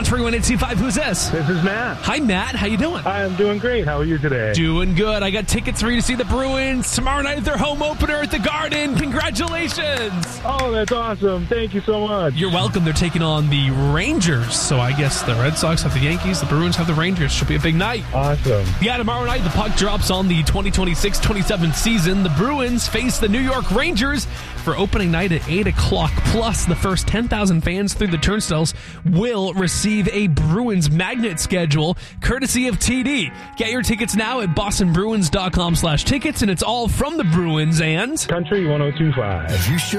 Country 102.5. Who's this? This is Matt. Hi, Matt. How you doing? I am doing great. How are you today? Doing good. I got tickets for you to see the Bruins tomorrow night at their home opener at the Garden. Congratulations. Oh, that's awesome. Thank you so much. You're welcome. They're taking on the Rangers. So I guess the Red Sox have the Yankees, the Bruins have the Rangers. Should be a big night. Awesome. Yeah, tomorrow night the puck drops on the 2026-27 season. The Bruins face the New York Rangers for opening night at 8 o'clock. Plus, the first 10,000 fans through the turnstiles will receive a Bruins magnet schedule, courtesy of TD. Get your tickets now at bostonbruins.com/tickets, and it's all from the Bruins and Country 102.5.